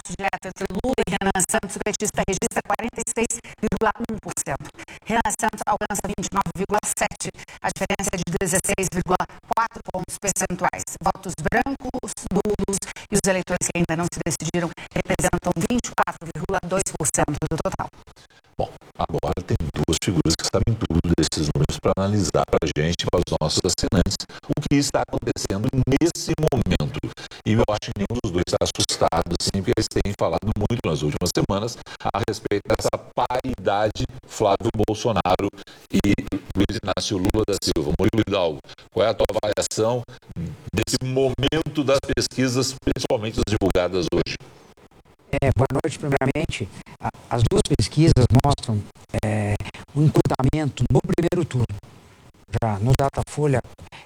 debate direto entre Lula e Renan Santos, o petista registra 46,1%. Renan Santos alcança 29,7%. A diferença é de 16,4 pontos percentuais. Votos brancos, nulos e os eleitores que ainda não se decidiram representam 24,2% do total. Bom, agora tem duas figuras que sabem tudo desses números para analisar para a gente, para os nossos assinantes, o que está acontecendo nesse momento. E eu acho que nenhum dos dois está assustado, assim, porque eles têm falado muito nas últimas semanas a respeito dessa paridade Flávio Bolsonaro e Luiz Inácio Lula da Silva. Murilo Hidalgo, qual é a tua avaliação desse momento das pesquisas, principalmente as divulgadas hoje? Boa noite, primeiramente. As duas pesquisas mostram o encurtamento no primeiro turno. Já no Datafolha,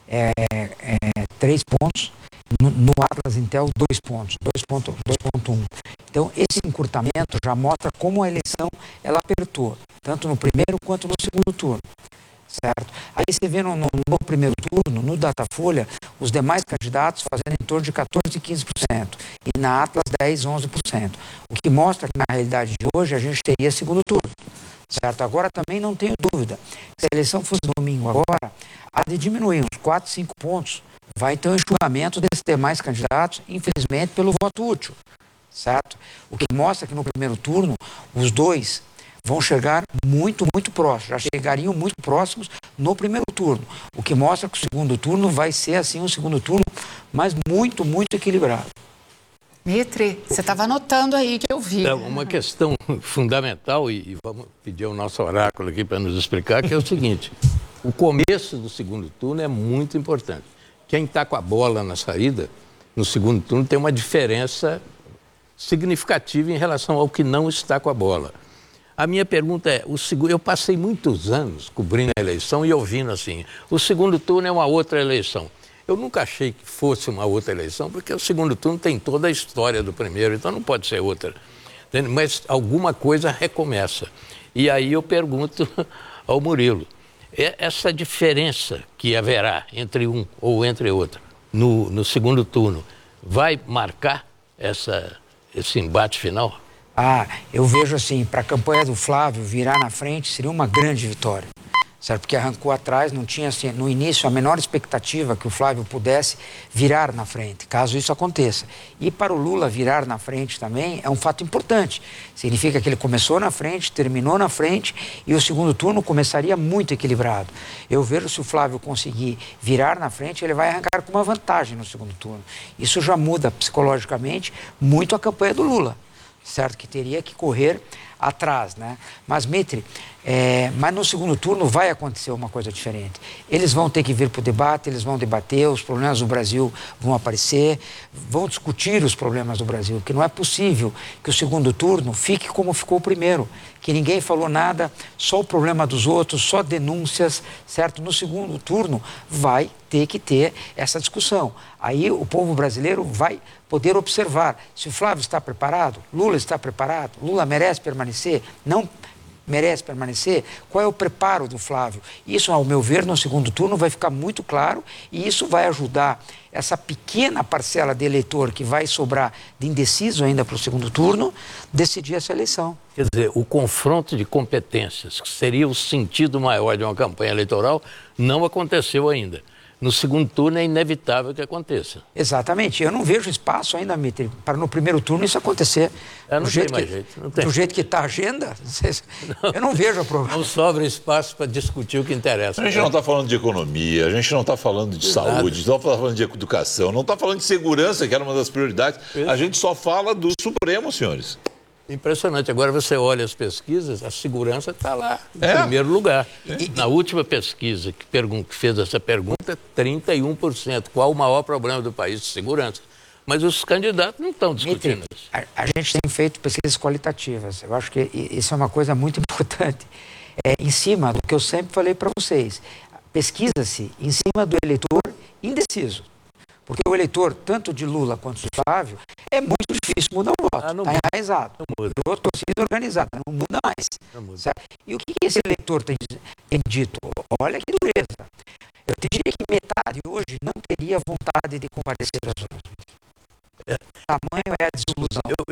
3 pontos, no Atlas Intel, 2 pontos, 2,1. Então, esse encurtamento já mostra como a eleição ela apertou, tanto no primeiro quanto no segundo turno. Certo? Aí você vê no primeiro turno, no Datafolha, os demais candidatos fazendo em torno de 14% e 15%. E na Atlas, 10%, 11%. O que mostra que, na realidade de hoje, a gente teria segundo turno. Certo? Agora, também não tenho dúvida. Se a eleição fosse domingo agora, há de diminuir uns 4, 5 pontos. Vai ter um enxugamento desses demais candidatos, infelizmente, pelo voto útil. Certo? O que mostra que no primeiro turno, os dois vão chegar muito, muito próximos. Já chegariam muito próximos no primeiro turno. O que mostra que o segundo turno vai ser, assim, um segundo turno, mas muito, muito equilibrado. Mitre, você estava anotando aí que eu vi. É uma questão fundamental, e vamos pedir ao nosso oráculo aqui para nos explicar, que é o seguinte: o começo do segundo turno é muito importante. Quem está com a bola na saída, no segundo turno, tem uma diferença significativa em relação ao que não está com a bola. A minha pergunta é, eu passei muitos anos cobrindo a eleição e ouvindo assim, o segundo turno é uma outra eleição. Eu nunca achei que fosse uma outra eleição, porque o segundo turno tem toda a história do primeiro, então não pode ser outra. Mas alguma coisa recomeça. E aí eu pergunto ao Murilo, essa diferença que haverá entre um ou entre outro no segundo turno, vai marcar esse embate final? Eu vejo assim, para a campanha do Flávio virar na frente seria uma grande vitória. Certo? Porque arrancou atrás, não tinha assim, no início a menor expectativa que o Flávio pudesse virar na frente, caso isso aconteça. E para o Lula virar na frente também é um fato importante. Significa que ele começou na frente, terminou na frente e o segundo turno começaria muito equilibrado. Eu vejo se o Flávio conseguir virar na frente, ele vai arrancar com uma vantagem no segundo turno. Isso já muda psicologicamente muito a campanha do Lula. Certo? Que teria que correr atrás, né? Mas, Mitre, mas no segundo turno vai acontecer uma coisa diferente. Eles vão ter que vir para o debate, eles vão debater, os problemas do Brasil vão aparecer, vão discutir os problemas do Brasil, que não é possível que o segundo turno fique como ficou o primeiro, que ninguém falou nada, só o problema dos outros, só denúncias, certo? No segundo turno vai ter que ter essa discussão. Aí o povo brasileiro vai poder observar se o Flávio está preparado, Lula está preparado, Lula merece permanecer, não merece permanecer, qual é o preparo do Flávio. Isso, ao meu ver, no segundo turno vai ficar muito claro e isso vai ajudar essa pequena parcela de eleitor que vai sobrar de indeciso ainda para o segundo turno, decidir essa eleição. Quer dizer, o confronto de competências, que seria o sentido maior de uma campanha eleitoral, não aconteceu ainda. No segundo turno é inevitável que aconteça. Exatamente. Eu não vejo espaço ainda, Mitre, para no primeiro turno isso acontecer. Não tem mais jeito. Não tem. Do jeito que está a agenda, eu não vejo a problema. Não sobra espaço para discutir o que interessa. A gente não está falando de economia, a gente não está falando de saúde, não está falando de educação, não está falando de segurança, que era uma das prioridades. A gente só fala do Supremo, senhores. Impressionante. Agora você olha as pesquisas, a segurança está lá, em primeiro lugar. Na última pesquisa que fez essa pergunta, 31%. Qual o maior problema do país? Segurança. Mas os candidatos não estão discutindo isso. A gente tem feito pesquisas qualitativas. Eu acho que isso é uma coisa muito importante. Em cima do que eu sempre falei para vocês. Pesquisa-se em cima do eleitor indeciso. Porque o eleitor, tanto de Lula quanto de Flávio, é muito difícil mudar o voto. Está enraizado. Virou torcida organizada, não muda mais. Não muda. Certo? E o que esse eleitor tem dito? Olha que dureza. Eu diria que metade hoje não teria vontade de comparecer às urnas. Tamanho é a desilusão.